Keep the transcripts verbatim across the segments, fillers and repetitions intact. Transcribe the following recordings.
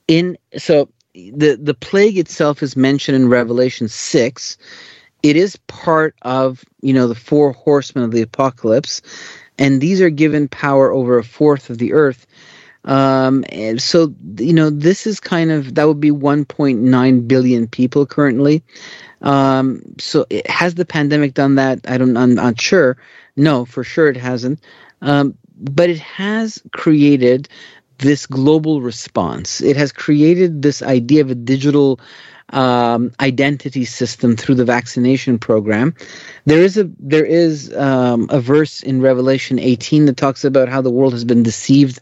In so the the plague itself is mentioned in Revelation six. It is part of, you know, the four horsemen of the apocalypse, and these are given power over a fourth of the earth. Um, and so, you know, this is kind of, that would be one point nine billion people currently. Um, so it, has the pandemic done that? I don't, I'm not sure. No, for sure it hasn't. Um, but it has created this global response. It has created this idea of a digital um, identity system through the vaccination program. There is a there is um, a verse in Revelation eighteen that talks about how the world has been deceived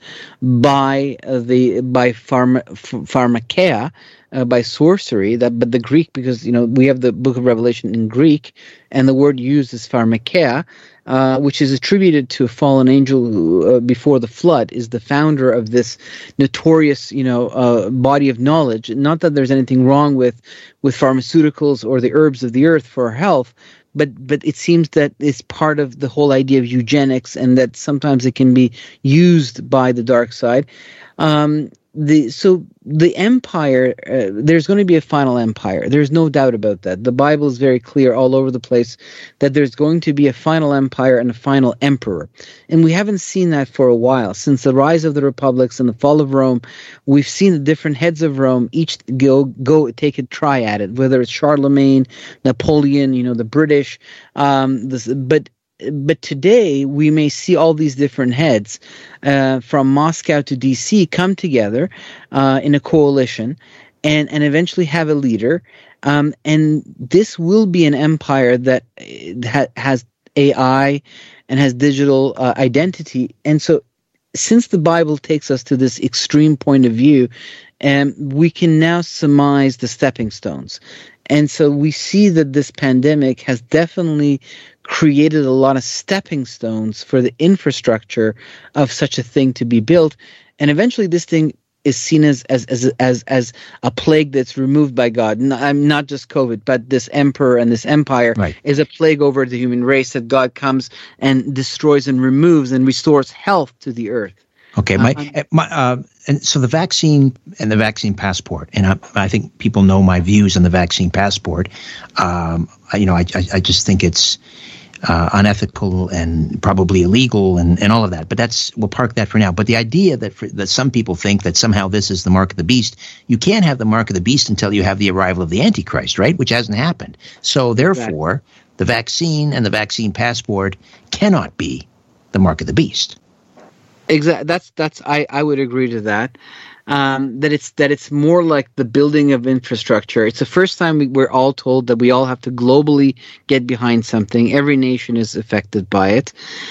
by uh, the by pharma, pharmakeia, uh, by sorcery. That but the Greek, because you know we have the Book of Revelation in Greek, and the word used is pharmakeia. Uh, which is attributed to a fallen angel who, uh, before the flood, is the founder of this notorious, you know, uh, body of knowledge. Not that there's anything wrong with, with pharmaceuticals or the herbs of the earth for our health, but but it seems that it's part of the whole idea of eugenics, and that sometimes it can be used by the dark side. Um, the so the empire, uh, there's going to be a final empire. There's no doubt about that. The Bible is very clear all over the place that there's going to be a final empire and a final emperor. And we haven't seen that for a while. Since the rise of the republics and the fall of Rome, we've seen the different heads of Rome each go go take a try at it, whether it's Charlemagne, Napoleon, you know, the British. Um, this, but But today we may see all these different heads uh, from Moscow to D C come together uh, in a coalition and, and eventually have a leader. Um, and this will be an empire that ha- has A I and has digital uh, identity. And so since the Bible takes us to this extreme point of view, um, we can now surmise the stepping stones. And so we see that this pandemic has definitely created a lot of stepping stones for the infrastructure of such a thing to be built. And eventually this thing is seen as as as as, as a plague that's removed by God. I'm not just COVID, but this emperor and this empire right. is a plague over the human race, that God comes and destroys and removes and restores health to the earth. Okay, my, um, my uh, and so the vaccine and the vaccine passport, and I, I think people know my views on the vaccine passport. Um, I, you know, I, I, I just think it's uh, unethical and probably illegal and, and all of that. But that's we'll park that for now. But the idea that for, that some people think that somehow this is the mark of the beast, you can't have the mark of the beast until you have the arrival of the Antichrist, right? Which hasn't happened. So therefore, right. the vaccine and the vaccine passport cannot be the mark of the beast. Exactly. That's that's I, I would agree to that. Um, that it's that it's more like the building of infrastructure. It's the first time we, we're all told that we all have to globally get behind something. Every nation is affected by it.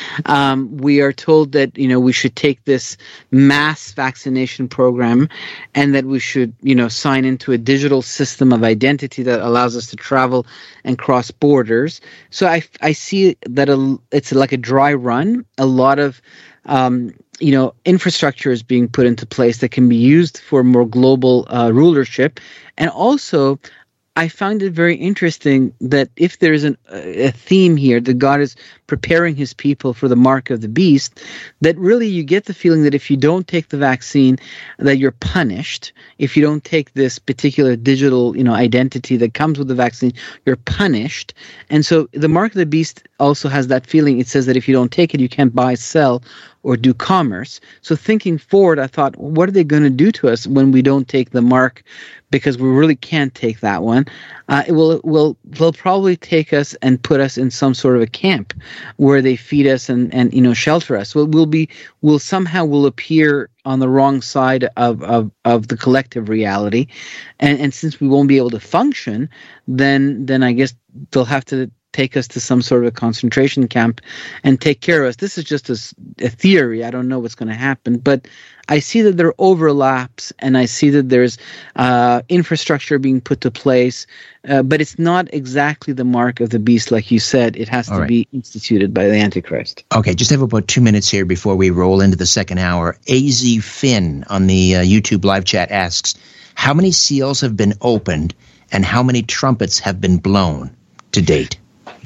Um, we are told that you know we should take this mass vaccination program, and that we should you know sign into a digital system of identity that allows us to travel and cross borders. So I I see that a, it's like a dry run. A lot of um, you know, infrastructure is being put into place that can be used for more global uh, rulership. And also, I found it very interesting that if there is an, a theme here, that God is preparing his people for the mark of the beast, that really you get the feeling that if you don't take the vaccine, that you're punished. If you don't take this particular digital, you know, identity that comes with the vaccine, you're punished. And so the mark of the beast also has that feeling. It says that if you don't take it, you can't buy, sell, or do commerce. So thinking forward, I thought, what are they going to do to us when we don't take the mark? Because we really can't take that one. Uh, it will will will probably take us and put us in some sort of a camp where they feed us and, and you know shelter us. We'll, we'll be we'll somehow will appear on the wrong side of, of, of the collective reality, and and since we won't be able to function, then then I guess they'll have to take us to some sort of a concentration camp and take care of us. This is just a, a theory. I don't know what's going to happen, but I see that there are overlaps, and I see that there's uh, infrastructure being put to place, uh, but it's not exactly the mark of the beast, like you said. It has All to right. be instituted by the Antichrist. Okay, just have about two minutes here before we roll into the second hour. A Z Finn on the uh, YouTube live chat asks, how many seals have been opened and how many trumpets have been blown to date?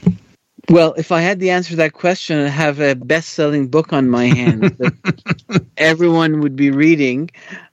Well, if I had the answer to that question, I'd have a best-selling book on my hands that everyone would be reading.